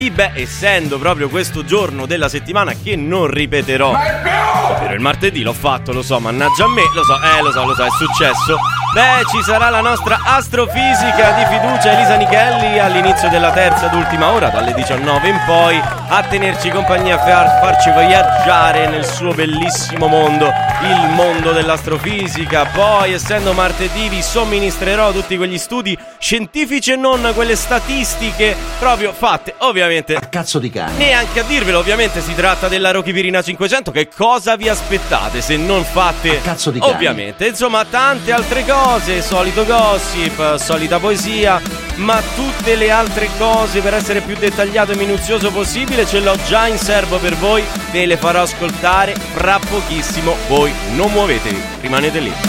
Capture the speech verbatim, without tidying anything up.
Beh, essendo proprio questo giorno della settimana che non ripeterò, ovvero il martedì, l'ho fatto, lo so, mannaggia a me, lo so, eh, lo so, lo so, è successo. Beh, ci sarà la nostra astrofisica di fiducia, Elisa Nichelli, all'inizio della terza ed ultima ora, dalle diciannove in poi, a tenerci compagnia, a far, farci viaggiare nel suo bellissimo mondo, il mondo dell'astrofisica. Poi, essendo martedì, vi somministrerò tutti quegli studi scientifici e non quelle statistiche proprio fatte, ovviamente, a cazzo di cane. Neanche a dirvelo, ovviamente si tratta della Rocky Pirina cinquecento. Che cosa vi aspettate se non fate a cazzo di cane? Ovviamente, insomma, tante altre cose, solito gossip, solita poesia, ma tutte le altre cose, per essere più dettagliato e minuzioso possibile, ce l'ho già in serbo per voi, ve le farò ascoltare fra pochissimo. Voi non muovetevi, rimanete lì.